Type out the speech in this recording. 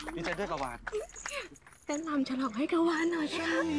ดีใจด้วยกะวานเต้นรำฉลองให้กะวานหน่อยค่ะ